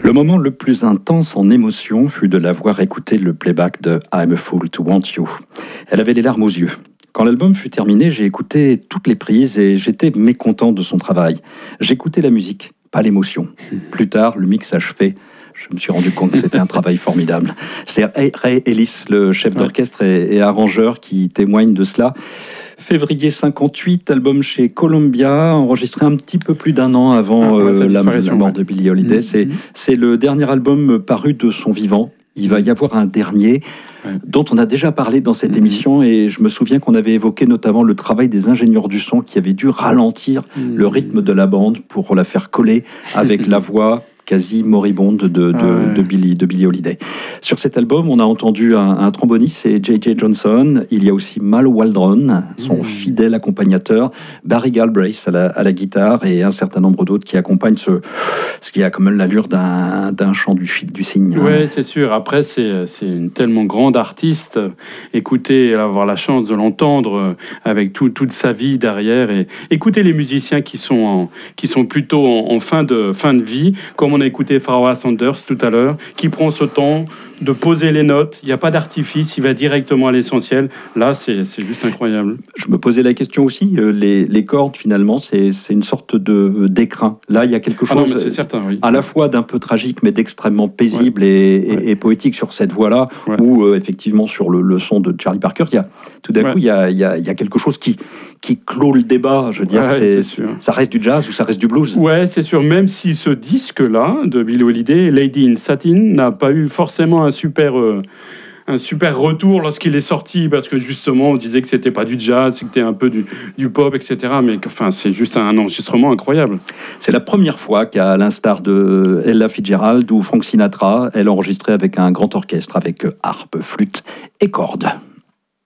Le moment le plus intense en émotion fut de la voir écouter le playback de I'm a Fool to Want You. Elle avait les larmes aux yeux. Quand l'album fut terminé, j'ai écouté toutes les prises et j'étais mécontent de son travail. J'écoutais la musique, pas l'émotion. Plus tard, le mix achevé, je me suis rendu compte que c'était un travail formidable. C'est Ray Ellis, le chef d'orchestre et arrangeur, qui témoigne de cela. Février 58, album chez Columbia, enregistré un petit peu plus d'un an avant la mort de Billie Holiday. C'est le dernier album paru de son vivant. Il va y avoir un dernier dont on a déjà parlé dans cette émission, et je me souviens qu'on avait évoqué notamment le travail des ingénieurs du son qui avaient dû ralentir le rythme de la bande pour la faire coller avec la voix quasi moribonde de Billie Holiday. Sur cet album, on a entendu un tromboniste, c'est J.J. Johnson. Il y a aussi Mal Waldron, son fidèle accompagnateur, Barry Galbraith à la guitare, et un certain nombre d'autres qui accompagnent ce qui a quand même l'allure d'un chant du cygne. Oui, c'est sûr. Après, c'est une tellement grande artiste. Écouter, avoir la chance de l'entendre avec toute sa vie derrière, et écouter les musiciens qui sont plutôt en fin de vie, comme on a écouté Pharoah Sanders tout à l'heure, qui prend ce temps de poser les notes. Il n'y a pas d'artifice, il va directement à l'essentiel. Là, c'est juste incroyable. Je me posais la question aussi, les cordes, finalement, c'est une sorte d'écrin. Là, il y a quelque chose c'est certain, oui. À la fois d'un peu tragique, mais d'extrêmement paisible et poétique sur cette voix-là, ou effectivement sur le son de Charlie Parker. Tout d'un coup, il y a quelque chose qui clôt le débat. Je veux dire, ça reste du jazz ou ça reste du blues. Ouais, c'est sûr. Même si ce disque-là, de Billie Holiday, Lady in Satin, n'a pas eu forcément un super retour lorsqu'il est sorti, parce que justement on disait que c'était pas du jazz, que c'était un peu du pop, etc. Mais enfin, c'est juste un enregistrement incroyable. C'est la première fois qu'à l'instar de Ella Fitzgerald ou Frank Sinatra, elle enregistrait avec un grand orchestre, avec harpe, flûte et cordes.